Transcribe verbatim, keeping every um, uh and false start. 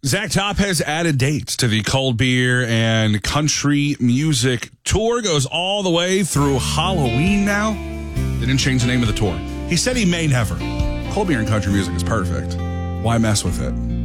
Zach Top has added dates to the Cold Beer and Country Music Tour. Goes all the way through Halloween now. They didn't change the name of the tour. He said he may never. Cold Beer and Country Music is perfect. Why mess with it?